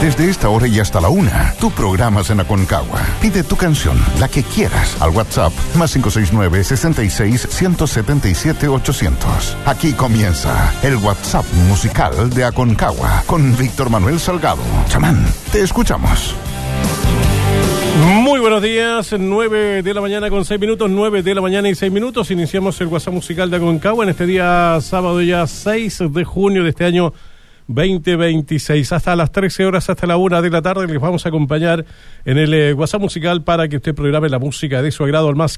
Desde esta hora y hasta la 1, tu programas en Aconcagua. Pide tu canción, la que quieras, al WhatsApp más 569-66-177-800. Aquí comienza el WhatsApp musical de Aconcagua con Víctor Manuel Salgado. Chamán, te escuchamos. Muy buenos días, 9 de la mañana con 6 minutos, 9 de la mañana y 6 minutos. Iniciamos el WhatsApp musical de Aconcagua en este día sábado ya 6 de junio de este año 2026. Hasta las 13 horas, hasta la 1 de la tarde, les vamos a acompañar en el WhatsApp musical para que usted programe la música de su agrado al más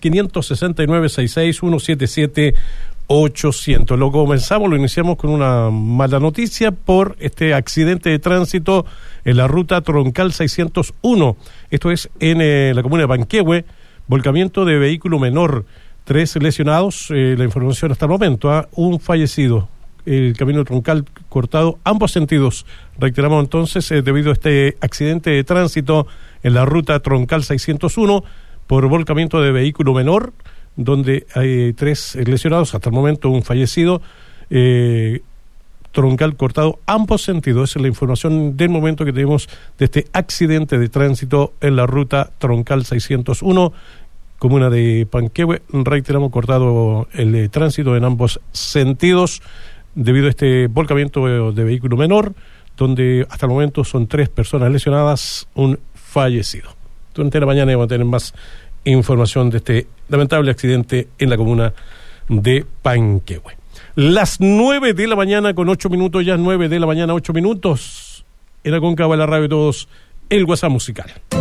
569-66-177-800. Lo iniciamos con una mala noticia por este accidente de tránsito en la ruta Troncal 601. Esto es en la comuna de Panquehue, volcamiento de vehículo menor, 3 lesionados, la información hasta el momento, un fallecido. El camino troncal cortado ambos sentidos. Reiteramos entonces, debido a este accidente de tránsito en la ruta Troncal 601 por volcamiento de vehículo menor, donde hay 3 lesionados, hasta el momento un fallecido, troncal cortado ambos sentidos. Esa es la información del momento que tenemos de este accidente de tránsito en la ruta Troncal 601, comuna de Panquehue. Reiteramos, cortado el tránsito en ambos sentidos debido a este volcamiento de vehículo menor, donde hasta el momento son 3 personas lesionadas, un fallecido. Durante la mañana vamos a tener más información de este lamentable accidente en la comuna de Panquehue. Las 9 de la mañana con 8 minutos, ya 9 de la mañana 8 minutos, en Aconcagua, la radio de todos, el WhatsApp musical.